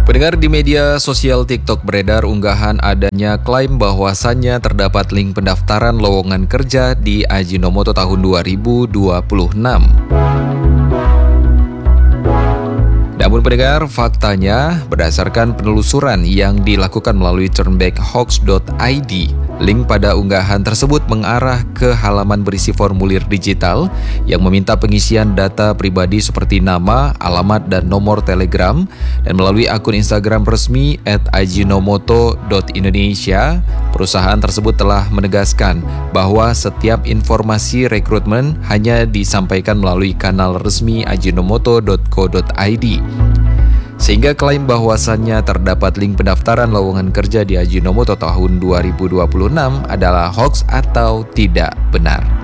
Pendengar, di media sosial TikTok beredar unggahan adanya klaim bahwasannya terdapat link pendaftaran lowongan kerja di Ajinomoto tahun 2026. Namun pendengar, faktanya berdasarkan penelusuran yang dilakukan melalui turnbackhoax.id, link pada unggahan tersebut mengarah ke halaman berisi formulir digital yang meminta pengisian data pribadi seperti nama, alamat, dan nomor Telegram. Dan melalui akun Instagram resmi @ajinomoto.indonesia, perusahaan tersebut telah menegaskan bahwa setiap informasi rekrutmen hanya disampaikan melalui kanal resmi ajinomoto.co.id. Sehingga klaim bahwasannya terdapat link pendaftaran lowongan kerja di Ajinomoto tahun 2026 adalah hoax atau tidak benar.